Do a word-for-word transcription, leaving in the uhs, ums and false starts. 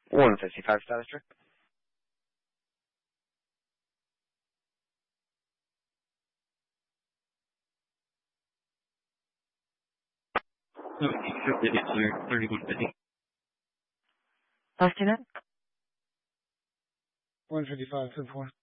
one fifty-five status check. thirty-one fifty. Lieutenant? one fifty-five, ten four.